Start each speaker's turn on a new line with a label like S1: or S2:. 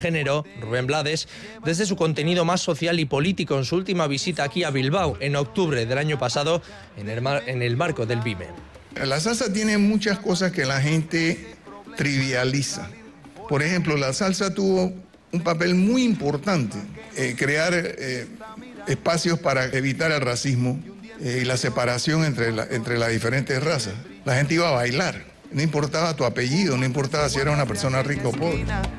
S1: género, Rubén Blades, desde su contenido más social y político en su última visita aquí a Bilbao en octubre del año pasado en el marco del BIME.
S2: La salsa tiene muchas cosas que la gente trivializa. Por ejemplo, la salsa tuvo un papel muy importante, crear espacios para evitar el racismo y la separación entre las diferentes razas. La gente iba a bailar, no importaba tu apellido, no importaba si era una persona rica o pobre.